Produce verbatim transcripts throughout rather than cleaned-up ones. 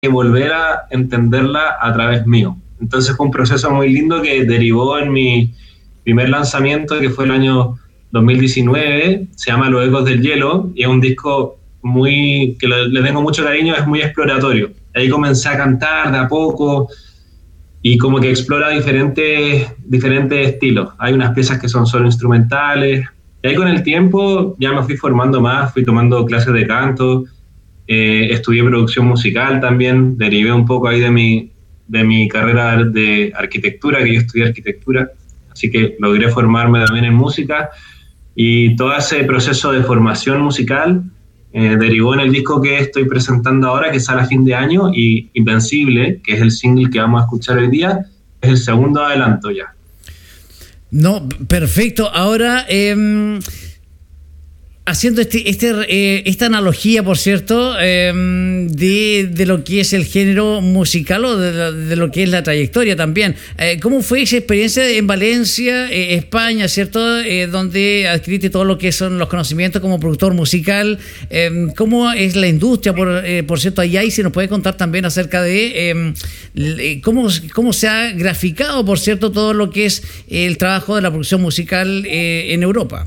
que volver a entenderla a través mío. Entonces fue un proceso muy lindo que derivó en mi primer lanzamiento, que fue el año dos mil diecinueve, se llama Los Ecos del Hielo, y es un disco muy que le, le tengo mucho cariño, es muy exploratorio. Ahí comencé a cantar de a poco, y como que explora diferentes, diferentes estilos. Hay unas piezas que son solo instrumentales, y ahí con el tiempo ya me fui formando más, fui tomando clases de canto, eh, estudié producción musical también, derivé un poco ahí de mi, de mi carrera de arquitectura, que yo estudié arquitectura, así que logré formarme también en música, y todo ese proceso de formación musical eh, derivó en el disco que estoy presentando ahora, que sale a fin de año, y Invencible, que es el single que vamos a escuchar hoy día, es el segundo adelanto ya. No, perfecto. Ahora, eh, haciendo este, este, eh, esta analogía, por cierto, eh, de, de lo que es el género musical o de, de lo que es la trayectoria también. Eh, ¿Cómo fue esa experiencia en Valencia, eh, España, cierto, eh, donde adquiriste todo lo que son los conocimientos como productor musical? Eh, ¿Cómo es la industria, por, eh, por cierto, allá? Y si nos puede contar también acerca de eh, cómo, cómo se ha graficado, por cierto, todo lo que es el trabajo de la producción musical eh, en Europa.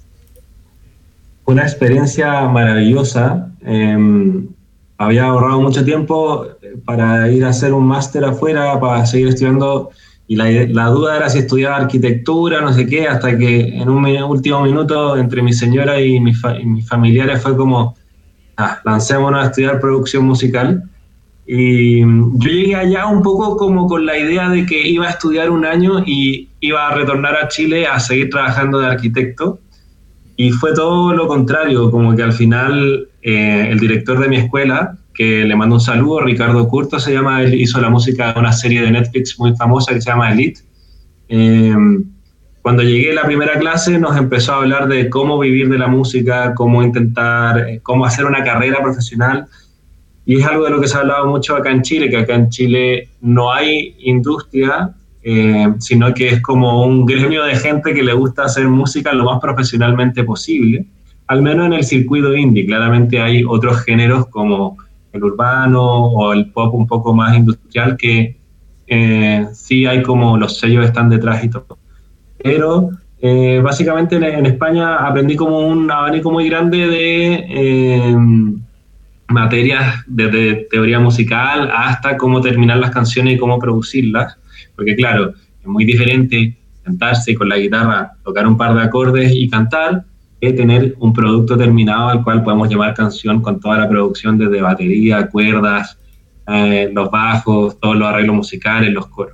Una experiencia maravillosa. Eh, había ahorrado mucho tiempo para ir a hacer un máster afuera, para seguir estudiando, y la, la duda era si estudiaba arquitectura, no sé qué, hasta que en un último minuto entre mi señora y, mi fa, y mis familiares fue como, ah, lancémonos a estudiar producción musical. Y yo llegué allá un poco como con la idea de que iba a estudiar un año y iba a retornar a Chile a seguir trabajando de arquitecto. Y fue todo lo contrario, como que al final eh, el director de mi escuela, que le mando un saludo, Ricardo Curto se llama, él hizo la música de una serie de Netflix muy famosa que se llama Elite. Eh, cuando llegué a la primera clase nos empezó a hablar de cómo vivir de la música, cómo intentar, cómo hacer una carrera profesional. Y es algo de lo que se ha hablado mucho acá en Chile, que acá en Chile no hay industria, Eh, sino que es como un gremio de gente que le gusta hacer música lo más profesionalmente posible, al menos en el circuito indie. Claramente hay otros géneros como el urbano o el pop un poco más industrial que eh, sí hay como los sellos están detrás y todo. Pero eh, básicamente en, en España aprendí como un abanico muy grande de eh, materias, desde teoría musical hasta cómo terminar las canciones y cómo producirlas. Porque claro, es muy diferente sentarse con la guitarra, tocar un par de acordes y cantar, que tener un producto terminado al cual podemos llamar canción con toda la producción desde batería, cuerdas, eh, los bajos, todos los arreglos musicales, los coros.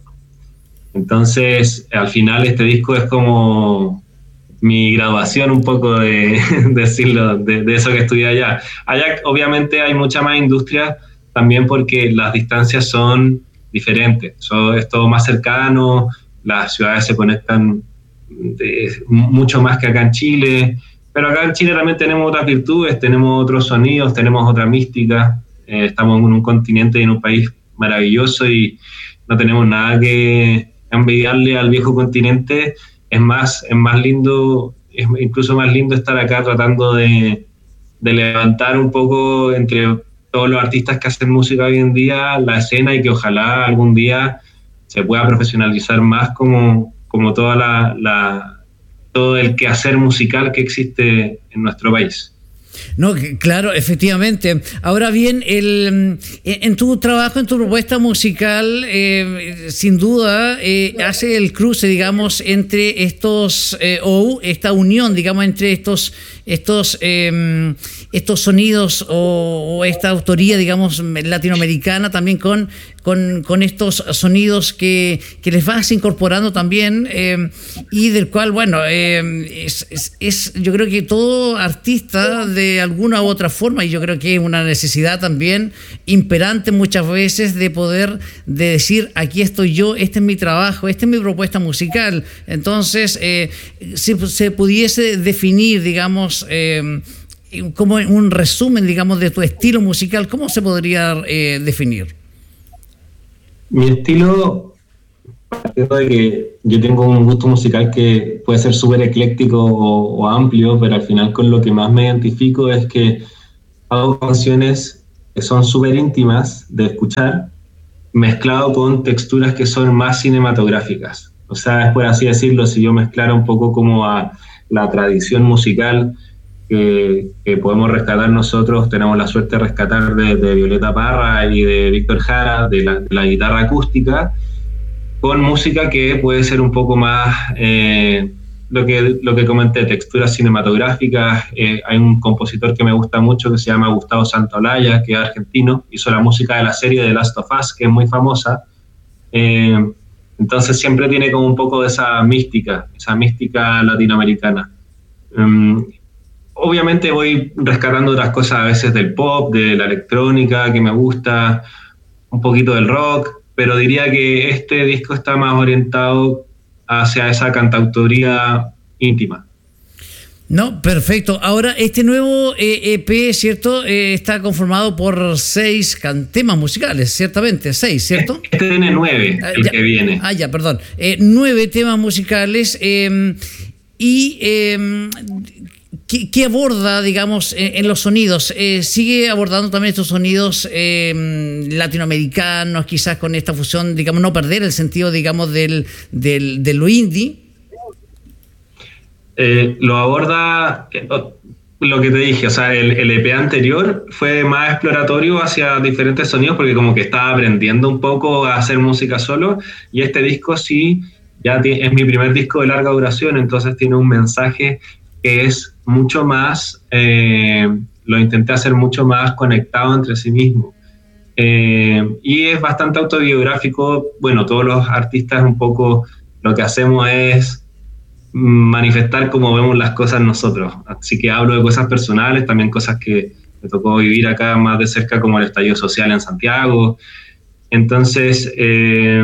Entonces, al final este disco es como mi graduación un poco de, de decirlo, de, de eso que estudié allá. Allá obviamente hay mucha más industria, también porque las distancias son diferente, so, es todo más cercano, las ciudades se conectan de, mucho más que acá en Chile, pero acá en Chile también tenemos otras virtudes, tenemos otros sonidos, tenemos otra mística, eh, estamos en un continente y en un país maravilloso y no tenemos nada que envidiarle al viejo continente. Es más, es más lindo, es incluso más lindo estar acá tratando de, de levantar un poco entre todos los artistas que hacen música hoy en día la escena, y que ojalá algún día se pueda profesionalizar más como, como toda la, la, todo el quehacer musical que existe en nuestro país. No, claro, efectivamente. Ahora bien, el, en tu trabajo, en tu propuesta musical, eh, sin duda, eh, hace el cruce, digamos, entre estos, eh, o esta unión, digamos, entre estos, estos, eh, estos sonidos o, o esta autoría, digamos, latinoamericana, también con, con, con estos sonidos que, que les vas incorporando también, eh, y del cual, bueno, eh, es, es, es, yo creo que todo artista de de alguna u otra forma, y yo creo que es una necesidad también imperante muchas veces de poder de decir, aquí estoy yo, este es mi trabajo, esta es mi propuesta musical. Entonces, eh, si se pudiese definir, digamos, eh, como un resumen, digamos, de tu estilo musical, ¿cómo se podría eh, definir? Mi estilo, partiendo de que yo tengo un gusto musical que puede ser súper ecléctico o, o amplio, pero al final con lo que más me identifico es que hago canciones que son súper íntimas de escuchar, mezclado con texturas que son más cinematográficas. O sea, es por así decirlo, si yo mezclara un poco como a la tradición musical que, que podemos rescatar nosotros, tenemos la suerte de rescatar de, de Violeta Parra y de Víctor Jara, de la, de la guitarra acústica, con música que puede ser un poco más, eh, lo, que, lo que comenté, texturas cinematográficas. Eh, hay un compositor que me gusta mucho que se llama Gustavo Santaolalla, que es argentino, hizo la música de la serie The Last of Us, que es muy famosa. Eh, entonces siempre tiene como un poco de esa mística, esa mística latinoamericana. Um, obviamente voy rescatando otras cosas a veces del pop, de la electrónica, que me gusta, un poquito del rock, pero diría que este disco está más orientado hacia esa cantautoría íntima. No, perfecto. Ahora, este nuevo eh, E P, ¿cierto? Eh, está conformado por seis can- temas musicales, ciertamente, seis, ¿cierto? Este tiene nueve, ah, el ya, que viene. Ah, ya, perdón. Eh, nueve temas musicales eh, y... Eh, ¿Qué, ¿Qué aborda, digamos, en, en los sonidos? Eh, ¿Sigue abordando también estos sonidos eh, latinoamericanos, quizás con esta fusión, digamos, no perder el sentido, digamos, del, del, de lo indie? Eh, lo aborda, lo que te dije, o sea, el, el E P anterior fue más exploratorio hacia diferentes sonidos porque como que estaba aprendiendo un poco a hacer música solo, y este disco sí, ya t- es mi primer disco de larga duración, entonces tiene un mensaje que es mucho más, eh, lo intenté hacer mucho más conectado entre sí mismo. Eh, y es bastante autobiográfico. Bueno, todos los artistas un poco lo que hacemos es manifestar cómo vemos las cosas nosotros. Así que hablo de cosas personales, también cosas que me tocó vivir acá más de cerca, como el estallido social en Santiago. Entonces, eh,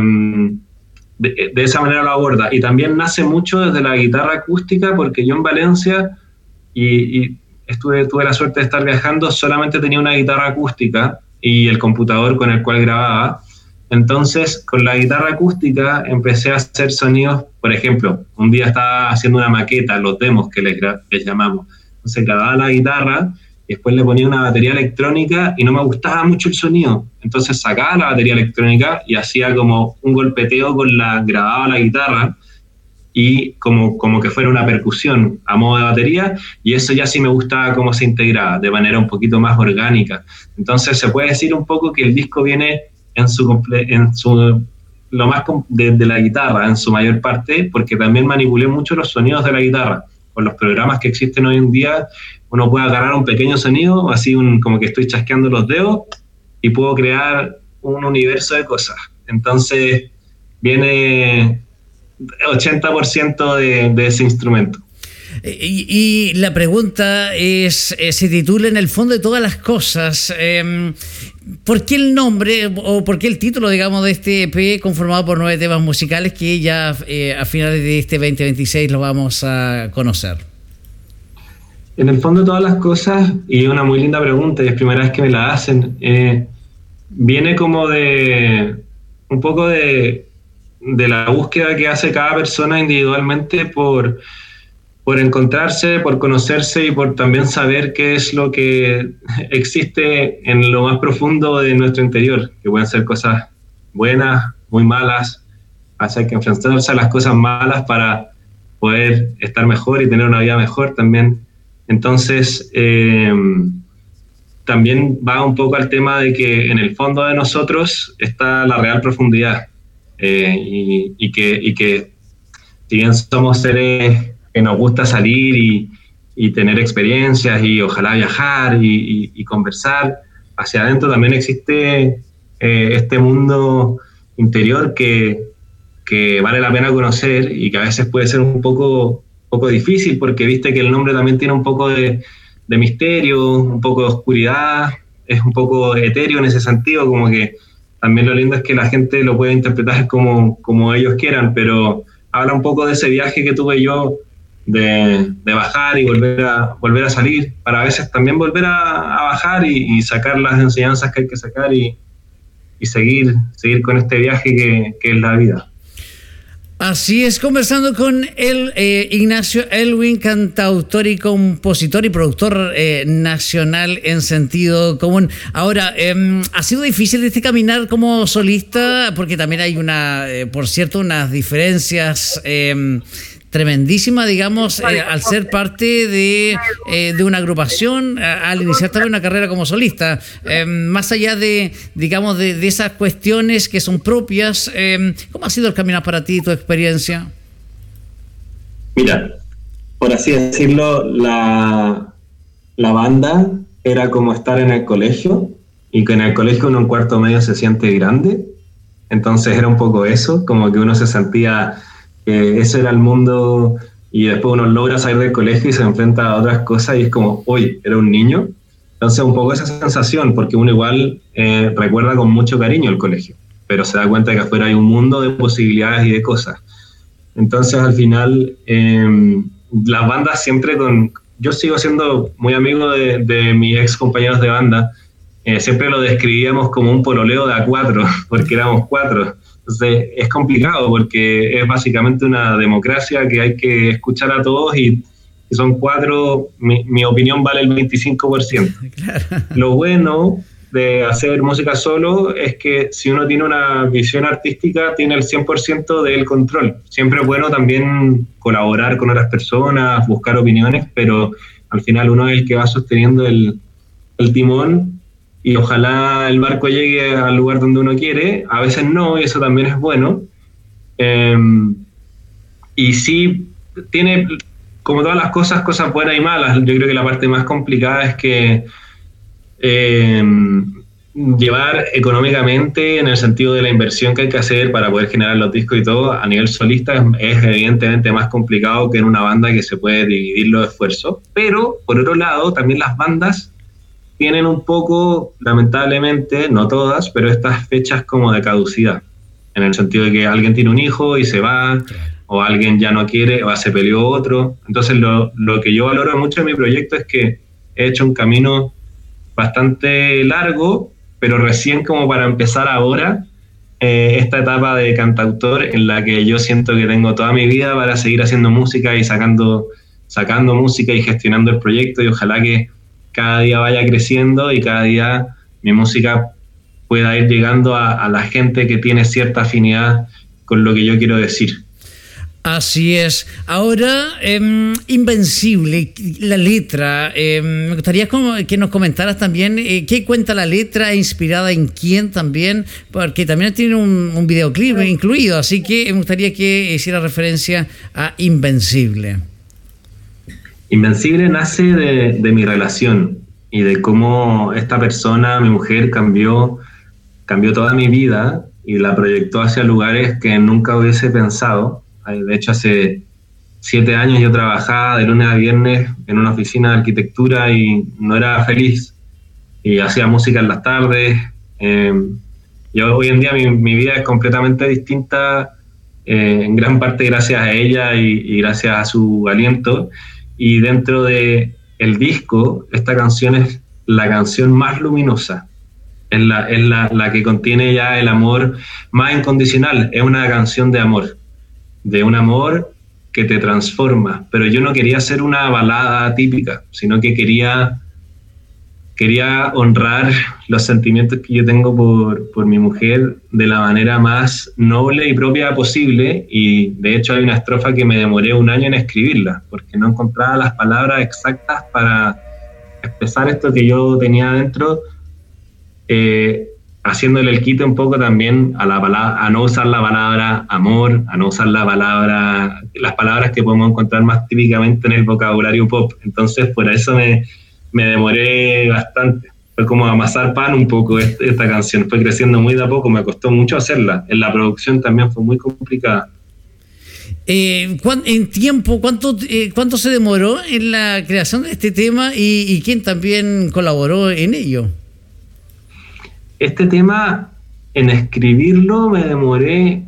De, de esa manera lo aborda, y también nace mucho desde la guitarra acústica, porque yo en Valencia y, y estuve, tuve la suerte de estar viajando, solamente tenía una guitarra acústica y el computador con el cual grababa. Entonces con la guitarra acústica empecé a hacer sonidos. Por ejemplo, un día estaba haciendo una maqueta, los demos que les, les llamamos, entonces grababa la guitarra y después le ponía una batería electrónica y no me gustaba mucho el sonido, entonces sacaba la batería electrónica y hacía como un golpeteo con la, grababa la guitarra y como, como que fuera una percusión a modo de batería, y eso ya sí me gustaba cómo se integraba de manera un poquito más orgánica. Entonces se puede decir un poco que el disco viene en su, en su lo más de, de la guitarra en su mayor parte, porque también manipulé mucho los sonidos de la guitarra. Con los programas que existen hoy en día, uno puede agarrar un pequeño sonido, así un, como que estoy chasqueando los dedos, y puedo crear un universo de cosas. Entonces viene ochenta por ciento de, de ese instrumento. Y, y la pregunta es, eh, se titula En el fondo de todas las cosas. Eh, ¿Por qué el nombre o por qué el título, digamos, de este E P conformado por nueve temas musicales que ya eh, a finales de este veinte veintiséis lo vamos a conocer? En el fondo de todas las cosas, y una muy linda pregunta, y es primera vez que me la hacen, eh, viene como de un poco de, de la búsqueda que hace cada persona individualmente por, por encontrarse, por conocerse y por también saber qué es lo que existe en lo más profundo de nuestro interior, que pueden ser cosas buenas, muy malas. Hacer que enfrentarse a las cosas malas para poder estar mejor y tener una vida mejor también. Entonces, eh, también va un poco al tema de que en el fondo de nosotros está la real profundidad, eh, y, y, que, y que si bien somos seres que nos gusta salir y, y tener experiencias y ojalá viajar y, y, y conversar, hacia adentro también existe eh, este mundo interior que, que vale la pena conocer y que a veces puede ser un poco, poco difícil, porque viste que el nombre también tiene un poco de, de misterio, un poco de oscuridad, es un poco etéreo en ese sentido, como que también lo lindo es que la gente lo puede interpretar como, como ellos quieran, pero habla un poco de ese viaje que tuve yo de, de bajar y volver a, volver a salir, para a veces también volver a, a bajar y, y sacar las enseñanzas que hay que sacar y, y seguir, seguir con este viaje que, que es la vida. Así es, conversando con el eh, Ignacio Elwin, cantautor y compositor y productor eh, nacional en sentido común. Ahora, eh, ¿ha sido difícil este caminar como solista? Porque también hay una, eh, por cierto, unas diferencias eh, tremendísimas, digamos, eh, al ser parte de, eh, de una agrupación, al iniciar también una carrera como solista. Eh, más allá de, digamos, de, de esas cuestiones que son propias, eh, ¿cómo ha sido el caminar para ti, tu experiencia? Mira, por así decirlo, la, la banda era como estar en el colegio, y que en el colegio uno en cuarto medio se siente grande. Entonces era un poco eso, como que uno se sentía que ese era el mundo, y después uno logra salir del colegio y se enfrenta a otras cosas y es como, hoy era un niño. Entonces un poco esa sensación, porque uno igual eh, recuerda con mucho cariño el colegio, pero se da cuenta que afuera hay un mundo de posibilidades y de cosas. Entonces al final eh, las bandas siempre con... Yo sigo siendo muy amigo de, de mis ex compañeros de banda, eh, siempre lo describíamos como un pololeo de a cuatro, porque éramos cuatro. Entonces es complicado porque es básicamente una democracia que hay que escuchar a todos, y si son cuatro, mi, mi opinión vale el veinticinco por ciento. Claro. Lo bueno de hacer música solo es que si uno tiene una visión artística, tiene el cien por ciento del control. Siempre es bueno también colaborar con otras personas, buscar opiniones, pero al final uno es el que va sosteniendo el, el timón. Y ojalá el barco llegue al lugar donde uno quiere, a veces no, y eso también es bueno. Eh, y sí, tiene, como todas las cosas, cosas buenas y malas. Yo creo que la parte más complicada es que eh, llevar económicamente, en el sentido de la inversión que hay que hacer para poder generar los discos y todo, a nivel solista es, es evidentemente más complicado que en una banda que se puede dividir los esfuerzos. Pero, por otro lado, también las bandas tienen un poco, lamentablemente, no todas, pero estas fechas como de caducidad, en el sentido de que alguien tiene un hijo y se va, o alguien ya no quiere, o se peleó otro. Entonces lo, lo que yo valoro mucho en mi proyecto es que he hecho un camino bastante largo, pero recién como para empezar ahora eh, esta etapa de cantautor, en la que yo siento que tengo toda mi vida para seguir haciendo música y sacando, sacando música y gestionando el proyecto, y ojalá que cada día vaya creciendo y cada día mi música pueda ir llegando a, a la gente que tiene cierta afinidad con lo que yo quiero decir. Así es. Ahora, eh, Invencible, la letra. Eh, me gustaría que nos comentaras también eh, qué cuenta la letra, inspirada en quién también, porque también tiene un, un videoclip incluido, así que me gustaría que hiciera referencia a Invencible. Invencible nace de, de mi relación y de cómo esta persona, mi mujer, cambió, cambió toda mi vida y la proyectó hacia lugares que nunca hubiese pensado. De hecho, hace siete años yo trabajaba de lunes a viernes en una oficina de arquitectura y no era feliz. Y hacía música en las tardes. Eh, yo hoy en día mi, mi vida es completamente distinta, eh, en gran parte gracias a ella y, y gracias a su aliento. Y dentro de el disco, esta canción es la canción más luminosa, es, la, es la, la que contiene ya el amor más incondicional, es una canción de amor, de un amor que te transforma, pero yo no quería hacer una balada típica, sino que quería, quería honrar los sentimientos que yo tengo por, por mi mujer de la manera más noble y propia posible, y de hecho hay una estrofa que me demoré un año en escribirla, porque no encontraba las palabras exactas para expresar esto que yo tenía adentro, eh, haciéndole el quite un poco también a, la palabra, a no usar la palabra amor, a no usar la palabra, las palabras que podemos encontrar más típicamente en el vocabulario pop. Entonces por eso me, me demoré bastante. Fue como amasar pan un poco este, esta canción, fue creciendo muy de a poco, me costó mucho hacerla. En la producción también fue muy complicada. Eh, ¿En tiempo cuánto, eh, cuánto se demoró en la creación de este tema y, y quién también colaboró en ello? Este tema, en escribirlo me demoré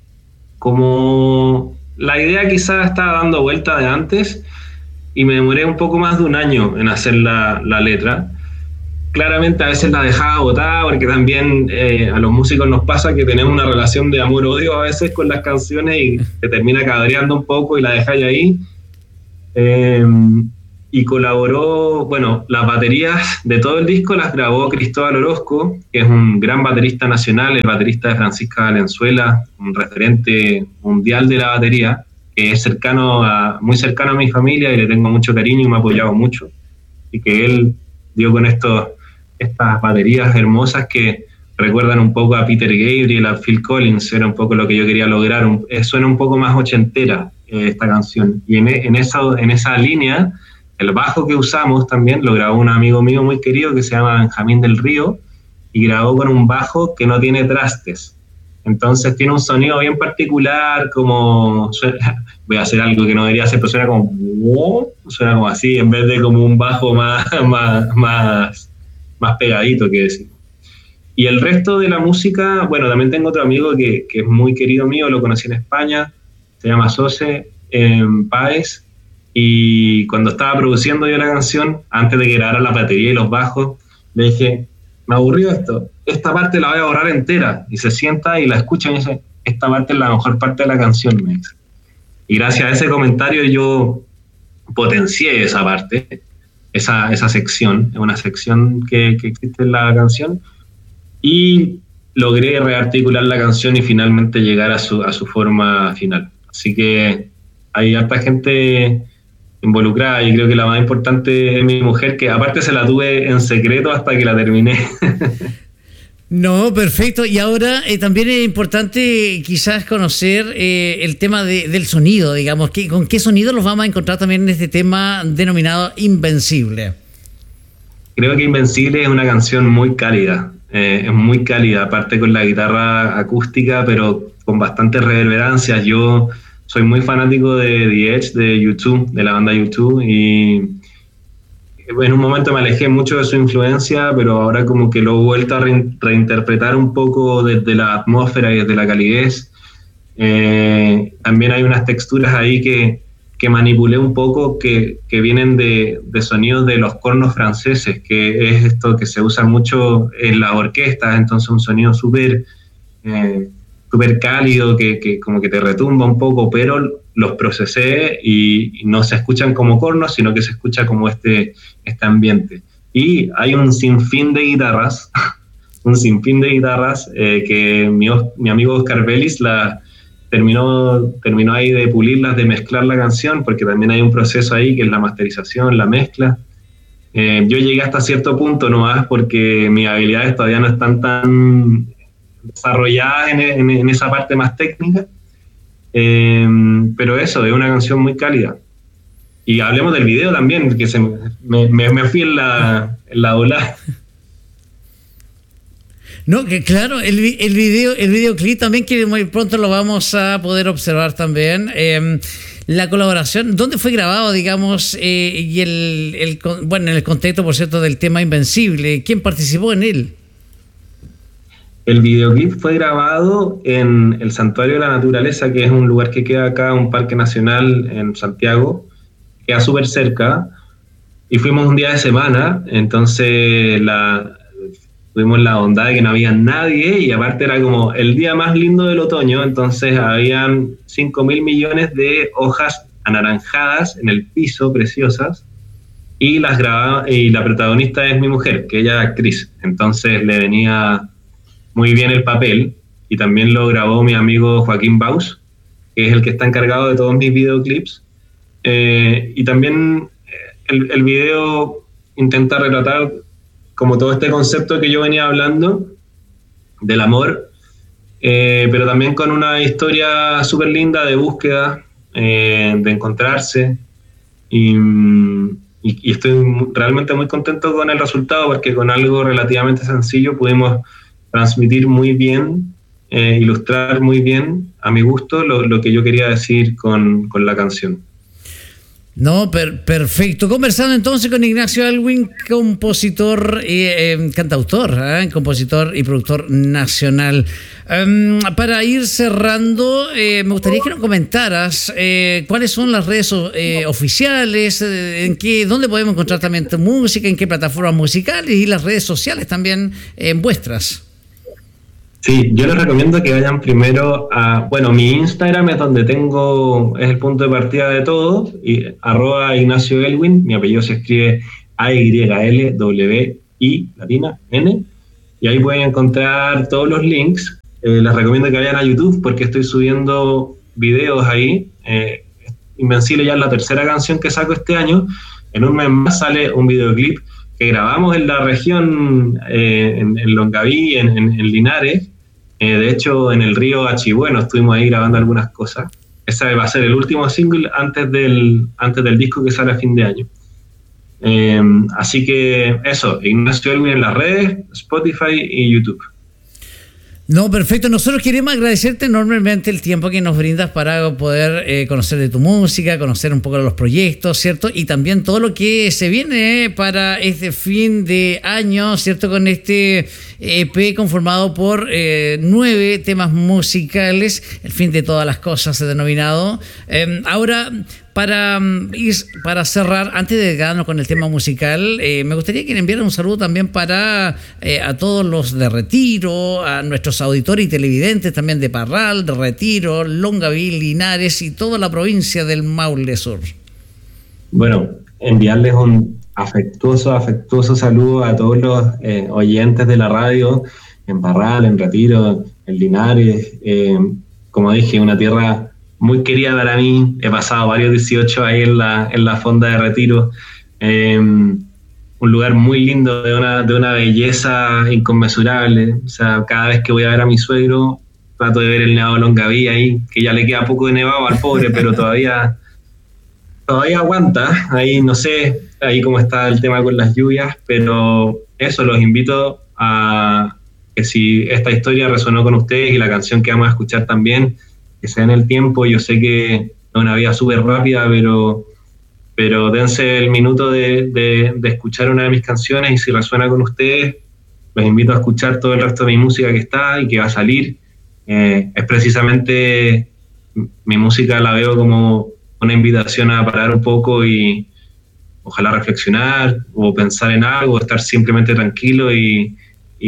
como... La idea quizás estaba dando vuelta de antes y me demoré un poco más de un año en hacer la, la letra. claramente a veces la dejaba botada, porque también eh, a los músicos nos pasa que tenemos una relación de amor-odio a veces con las canciones y te termina cabreando un poco y la dejáis ahí. Eh, y colaboró, bueno, las baterías de todo el disco las grabó Cristóbal Orozco, que es un gran baterista nacional, el baterista de Francisca Valenzuela, un referente mundial de la batería, que es cercano a, muy cercano a mi familia y le tengo mucho cariño y me ha apoyado mucho. Y que él dio con estos, estas baterías hermosas que recuerdan un poco a Peter Gabriel, a Phil Collins, era un poco lo que yo quería lograr, un, suena un poco más ochentera eh, esta canción. Y en, en, esa, en esa línea, el bajo que usamos también lo grabó un amigo mío muy querido que se llama Benjamín del Río, y grabó con un bajo que no tiene trastes. Entonces tiene un sonido bien particular, como... Suena, voy a hacer algo que no debería hacer, pero suena como... Suena como así, en vez de como un bajo más, más, más, más pegadito, que decir. Y el resto de la música, bueno, también tengo otro amigo que, que es muy querido mío, lo conocí en España, se llama Sose eh, Páez, y cuando estaba produciendo yo la canción, antes de que grabara la batería y los bajos, le dije, me aburrió esto, esta parte la voy a borrar entera, y se sienta y la escucha y dice, esta parte es la mejor parte de la canción, me dice. Y gracias a ese comentario yo potencié esa parte, esa, esa sección, es una sección que, que existe en la canción, y logré rearticular la canción y finalmente llegar a su, a su forma final. Así que hay harta gente involucrada y creo que la más importante es mi mujer, que aparte se la tuve en secreto hasta que la terminé. No, perfecto. Y ahora eh, también es importante quizás conocer eh, el tema de, del sonido, digamos, que, con qué sonido los vamos a encontrar también en este tema denominado Invencible. Creo que Invencible es una canción muy cálida, eh, es muy cálida, aparte con la guitarra acústica, pero con bastantes reverberancias. Yo soy muy fanático de The Edge, de U dos, de la banda U dos, y en un momento me alejé mucho de su influencia, pero ahora como que lo he vuelto a re- reinterpretar un poco desde la atmósfera y desde la calidez. Eh, también hay unas texturas ahí que, que manipulé un poco, que, que vienen de, de sonidos de los cornos franceses, que es esto que se usa mucho en las orquestas, entonces un sonido súper eh, súper cálido, que, que como que te retumba un poco, pero los procesé y, y no se escuchan como cornos, sino que se escucha como este, este ambiente. Y hay un sinfín de guitarras, un sinfín de guitarras eh, que mi, mi amigo Oscar Vélez la, terminó, terminó ahí de pulirlas, de mezclar la canción, porque también hay un proceso ahí que es la masterización, la mezcla. Eh, yo llegué hasta cierto punto nomás porque mis habilidades todavía no están tan desarrolladas en, en, en esa parte más técnica. Eh, pero eso, es una canción muy cálida. Y hablemos del video también, que se me, me, me fui en la, en la ola. No, que claro, el, el video, el videoclip también, que muy pronto lo vamos a poder observar también. Eh, la colaboración, ¿dónde fue grabado, digamos? Eh, y el, el, bueno, en el contexto, por cierto, del tema Invencible, ¿quién participó en él? El videoclip fue grabado en el Santuario de la Naturaleza, que es un lugar que queda acá, un parque nacional en Santiago, queda súper cerca, y fuimos un día de semana, entonces la, tuvimos la bondad de que no había nadie, y aparte era como el día más lindo del otoño, entonces habían cinco mil millones de hojas anaranjadas en el piso, preciosas, y las grababa, y la protagonista es mi mujer, que ella es actriz, entonces le venía muy bien el papel, y también lo grabó mi amigo Joaquín Baus, que es el que está encargado de todos mis videoclips. Eh, y también el, el video intenta retratar como todo este concepto que yo venía hablando del amor, eh, pero también con una historia súper linda de búsqueda, eh, de encontrarse, y, y, y estoy realmente muy contento con el resultado, porque con algo relativamente sencillo pudimos transmitir muy bien, eh, ilustrar muy bien, a mi gusto, lo, lo que yo quería decir con, con la canción. No, per, perfecto. Conversando entonces con Ignacio Elwin, compositor, eh, eh, cantautor, eh, compositor y productor nacional. Um, para ir cerrando, eh, me gustaría que nos comentaras eh, cuáles son las redes eh, oficiales, eh, en qué, dónde podemos encontrar también tu música, en qué plataformas musicales y las redes sociales también eh, vuestras. Sí, yo les recomiendo que vayan primero a, bueno, mi Instagram es donde tengo, es el punto de partida de todo, y arroba Ignacio Elwin, mi apellido se escribe A Y L W I latina N, y ahí pueden encontrar todos los links. Eh, les recomiendo que vayan a YouTube porque estoy subiendo videos ahí. Eh, Invencible ya es la tercera canción que saco este año, en un mes más sale un videoclip que grabamos en la región, eh, en, en Longaví, en, en, en Linares. Eh, de hecho, en el río Achibueno estuvimos ahí grabando algunas cosas. Ese va a ser el último single antes del, antes del disco que sale a fin de año. Eh, así que eso, Ignacio Elwin en las redes, Spotify y YouTube. No, perfecto. Nosotros queremos agradecerte enormemente el tiempo que nos brindas para poder eh, conocer de tu música, conocer un poco de los proyectos, ¿cierto? Y también todo lo que se viene para este fin de año, ¿cierto? Con este E P conformado por eh, nueve temas musicales, el fin de todas las cosas denominado. Eh, ahora... Para, ir, para cerrar, antes de quedarnos con el tema musical, eh, me gustaría que le enviaran un saludo también para eh, a todos los de Retiro, a nuestros auditores y televidentes también de Parral, de Retiro, Longaví, Linares y toda la provincia del Maule Sur. Bueno, enviarles un afectuoso, afectuoso saludo a todos los eh, oyentes de la radio en Parral, en Retiro, en Linares. Eh, como dije, una tierra muy querida para mí. He pasado varios dieciocho ahí en la, en la fonda de Retiro. Eh, un lugar muy lindo, de una, de una belleza inconmensurable. O sea, cada vez que voy a ver a mi suegro, trato de ver el Nevado Longaví ahí, que ya le queda poco de nevado al pobre, pero todavía, todavía aguanta. Ahí no sé, ahí cómo está el tema con las lluvias, pero eso, los invito a que si esta historia resonó con ustedes y la canción que vamos a escuchar también, que se den el tiempo. Yo sé que es una vida súper rápida, pero, pero dense el minuto de, de, de escuchar una de mis canciones, y si resuena con ustedes, los invito a escuchar todo el resto de mi música que está y que va a salir. Eh, es precisamente, mi música la veo como una invitación a parar un poco y ojalá reflexionar o pensar en algo, estar simplemente tranquilo y,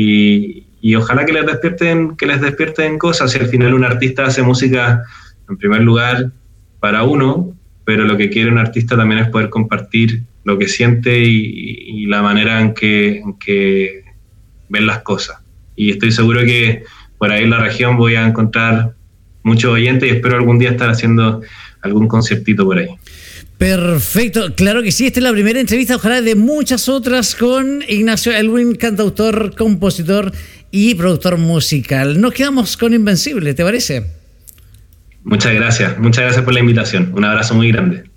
y Y ojalá que les despierten, que les despierten cosas. Si al final un artista hace música, en primer lugar, para uno, pero lo que quiere un artista también es poder compartir lo que siente y, y la manera en que, en que ven las cosas. Y estoy seguro que por ahí en la región voy a encontrar muchos oyentes y espero algún día estar haciendo algún conciertito por ahí. Perfecto, claro que sí. Esta es la primera entrevista, ojalá de muchas otras, con Ignacio Elwin, cantautor, compositor y productor musical. Nos quedamos con Invencible, ¿te parece? Muchas gracias, muchas gracias por la invitación. Un abrazo muy grande.